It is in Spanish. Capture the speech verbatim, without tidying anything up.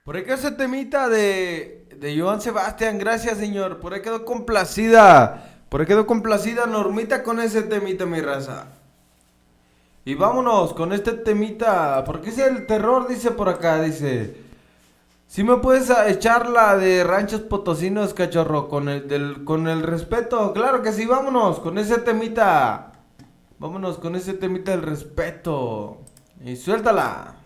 Por ahí quedó ese temita de, de Joan Sebastián, gracias señor. Por ahí quedó complacida. Por ahí quedó complacida Normita con ese temita, mi raza. Y vámonos con este temita. Porque es el terror, dice por acá, dice. Si me puedes a- echar la de Ranchos Potosinos, cachorro, con el, del, con el respeto. Claro que sí, vámonos con ese temita. Vámonos con ese temita del respeto. Y suéltala.